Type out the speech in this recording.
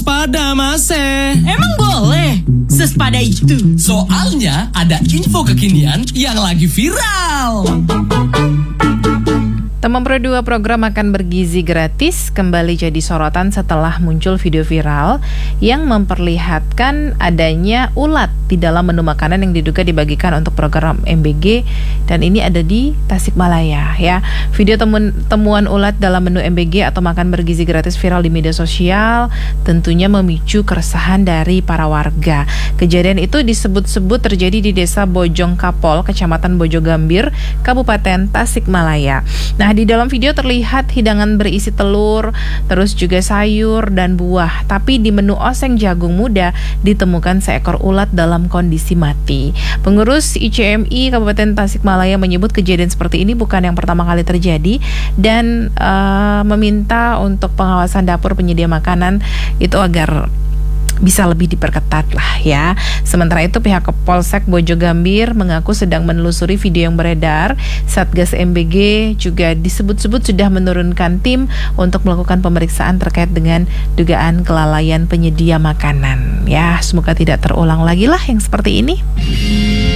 waspada, Mas. Emang boleh? Sespada itu? Soalnya ada info kekinian yang lagi viral. Teman Pro 2 program makan bergizi gratis kembali jadi sorotan setelah muncul video viral yang memperlihatkan adanya ulat di dalam menu makanan yang diduga dibagikan untuk program MBG, dan ini ada di Tasikmalaya ya. Video temuan ulat dalam menu MBG atau makan bergizi gratis viral di media sosial tentunya memicu keresahan dari para warga. Kejadian itu disebut-sebut terjadi di Desa Bojong Kapol, Kecamatan Bojogambir, Kabupaten Tasikmalaya. Nah, di dalam video terlihat hidangan berisi telur, terus juga sayur dan buah. Tapi di menu oseng jagung muda ditemukan seekor ulat dalam kondisi mati. Pengurus ICMI Kabupaten Tasikmalaya menyebut kejadian seperti ini bukan yang pertama kali terjadi dan meminta untuk pengawasan dapur penyedia makanan itu agar bisa lebih diperketat lah ya. Sementara itu pihak Polsek Bojogambir mengaku sedang menelusuri video yang beredar. Satgas MBG juga disebut-sebut sudah menurunkan tim untuk melakukan pemeriksaan terkait dengan dugaan kelalaian penyedia makanan. Ya, semoga tidak terulang lagi lah yang seperti ini.